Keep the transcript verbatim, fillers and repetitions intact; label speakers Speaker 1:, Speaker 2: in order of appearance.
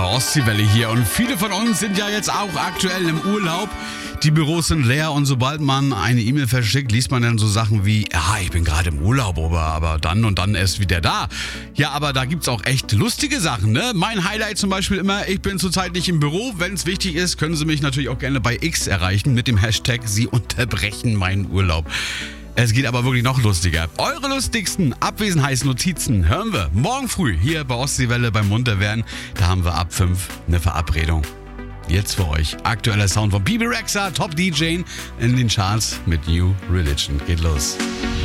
Speaker 1: Ostseewelle hier und viele von uns sind ja jetzt auch aktuell im Urlaub. Die Büros sind leer und sobald man eine E-Mail verschickt, liest man dann so Sachen wie, ja, ich bin gerade im Urlaub, aber, aber dann und dann erst wieder da. Ja, aber da gibt's auch echt lustige Sachen, ne? Mein Highlight zum Beispiel immer, ich bin zurzeit nicht im Büro. Wenn es wichtig ist, können Sie mich natürlich auch gerne bei X erreichen mit dem Hashtag Sie unterbrechen meinen Urlaub. Es geht aber wirklich noch lustiger. Eure lustigsten Abwesenheitsnotizen hören wir morgen früh hier bei Ostseewelle beim Munterwerden. Da haben wir ab fünf eine Verabredung. Jetzt für euch aktueller Sound von Bebe Rexha, Top D J in den Charts mit New Religion. Geht los.